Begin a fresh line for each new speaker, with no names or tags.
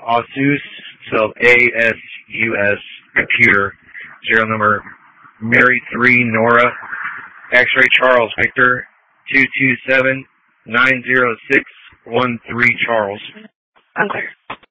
Asus, spelled A-S-U-S, computer, serial number Mary 3 Nora, X-ray Charles Victor, 227-906-13 Charles.
Unclear.